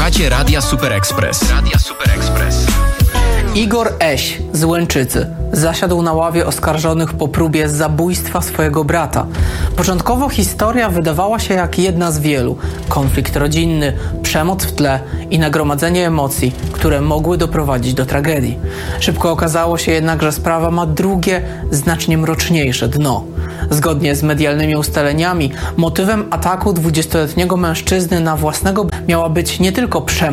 Słuchacie Radia Super Express. Igor Eś z Łęczycy zasiadł na ławie oskarżonych po próbie zabójstwa swojego brata. Początkowo historia wydawała się jak jedna z wielu. Konflikt rodzinny, przemoc w tle i nagromadzenie emocji, które mogły doprowadzić do tragedii. Szybko okazało się jednak, że sprawa ma drugie, znacznie mroczniejsze dno. Zgodnie z medialnymi ustaleniami, motywem ataku 20-letniego mężczyzny na własnego miała być nie tylko przemoc,